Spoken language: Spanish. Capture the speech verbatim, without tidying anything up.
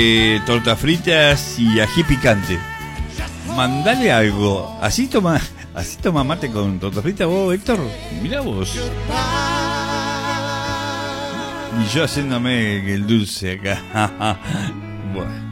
Eh, tortas fritas y ají picante. Mandale algo. Así toma, así toma mate con tortas fritas vos, Héctor. Mirá vos. Y yo haciéndome el dulce acá. Bueno.